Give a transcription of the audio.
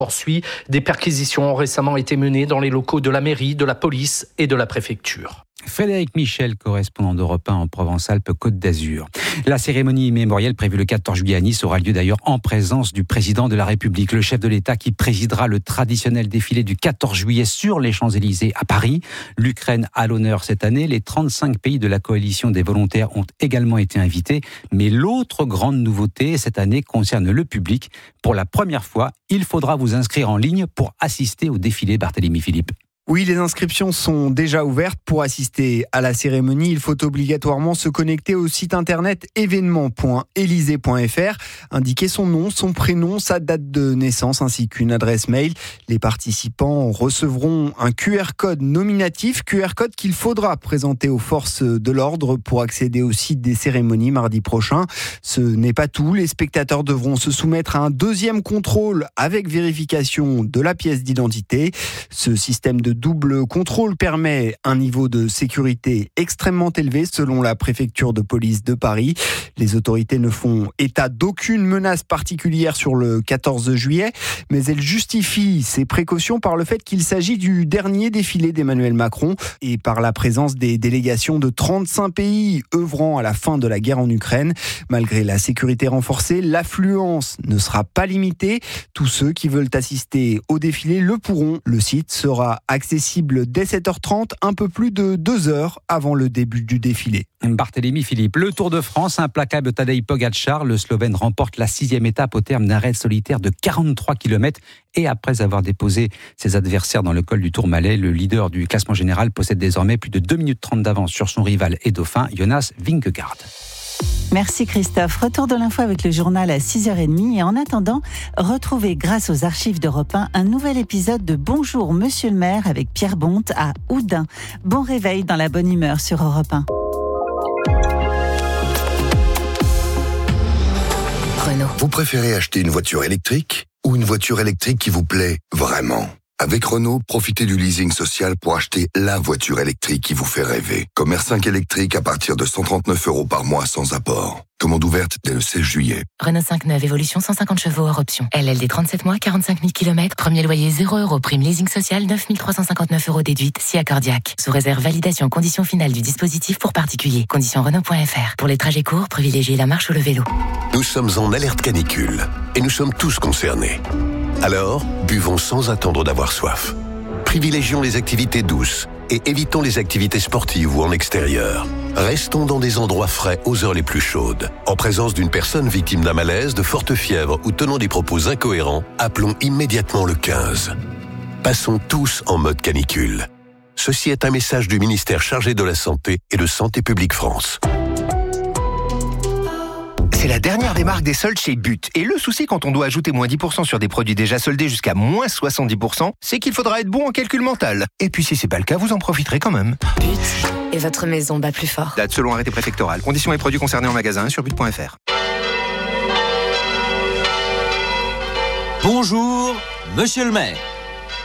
Poursuit. Des perquisitions ont récemment été menées dans les locaux de la mairie, de la police et de la préfecture. Frédéric Michel, correspondant d'Europe 1 en Provence-Alpes-Côte d'Azur. La cérémonie mémorielle prévue le 14 juillet à Nice aura lieu d'ailleurs en présence du président de la République, le chef de l'État qui présidera le traditionnel défilé du 14 juillet sur les Champs-Élysées à Paris. L'Ukraine à l'honneur cette année. Les 35 pays de la coalition des volontaires ont également été invités. Mais l'autre grande nouveauté cette année concerne le public. Pour la première fois, il faudra vous inscrire en ligne pour assister au défilé. Barthélémy Philippe. Oui, les inscriptions sont déjà ouvertes. Pour assister à la cérémonie, il faut obligatoirement se connecter au site internet événement.elysée.fr, indiquer son nom, son prénom, sa date de naissance ainsi qu'une adresse mail. Les participants recevront un QR code nominatif, QR code qu'il faudra présenter aux forces de l'ordre pour accéder au site des cérémonies mardi prochain. Ce n'est pas tout, les spectateurs devront se soumettre à un deuxième contrôle avec vérification de la pièce d'identité. Ce système de double contrôle permet un niveau de sécurité extrêmement élevé selon la préfecture de police de Paris. Les autorités ne font état d'aucune menace particulière sur le 14 juillet, mais elles justifient ces précautions par le fait qu'il s'agit du dernier défilé d'Emmanuel Macron et par la présence des délégations de 35 pays œuvrant à la fin de la guerre en Ukraine. Malgré la sécurité renforcée, l'affluence ne sera pas limitée. Tous ceux qui veulent assister au défilé le pourront. Le site sera accessible dès 7h30, un peu plus de 2 heures avant le début du défilé. Barthélémy Philippe. Le Tour de France, implacable Tadej Pogačar. Le Slovène remporte la 6e étape au terme d'un raid solitaire de 43 km. Et après avoir déposé ses adversaires dans le col du Tourmalet, le leader du classement général possède désormais plus de 2 minutes 30 d'avance sur son rival et dauphin, Jonas Vingegaard. Merci Christophe. Retour de l'info avec le journal à 6h30. Et en attendant, retrouvez grâce aux archives d'Europe 1 un nouvel épisode de Bonjour Monsieur le maire avec Pierre Bonte à Oudin. Bon réveil dans la bonne humeur sur Europe 1. Renault. Vous préférez acheter une voiture électrique ou une voiture électrique qui vous plaît vraiment ? Avec Renault, profitez du leasing social pour acheter la voiture électrique qui vous fait rêver. Comme R5 électrique à partir de 139 € par mois sans apport. Commande ouverte dès le 16 juillet. Renault 5 neuve, évolution 150 chevaux hors option. LLD 37 mois, 45 000 km. Premier loyer 0 €. Prime leasing social 9 359 € déduite, si accordiaque. Sous réserve validation conditions finales du dispositif pour particuliers. Conditions Renault.fr. Pour les trajets courts, privilégiez la marche ou le vélo. Nous sommes en alerte canicule et nous sommes tous concernés. Alors, buvons sans attendre d'avoir soif. Privilégions les activités douces et évitons les activités sportives ou en extérieur. Restons dans des endroits frais aux heures les plus chaudes. En présence d'une personne victime d'un malaise, de forte fièvre ou tenant des propos incohérents, appelons immédiatement le 15. Passons tous en mode canicule. Ceci est un message du ministère chargé de la Santé et de Santé publique France. C'est la dernière des marques des soldes chez But. Et le souci quand on doit ajouter moins 10% sur des produits déjà soldés jusqu'à moins 70%, c'est qu'il faudra être bon en calcul mental. Et puis si c'est pas le cas, vous en profiterez quand même. But. Et votre maison bat plus fort. Date selon arrêté préfectoral. Conditions et produits concernés en magasin sur but.fr. Bonjour, monsieur le maire.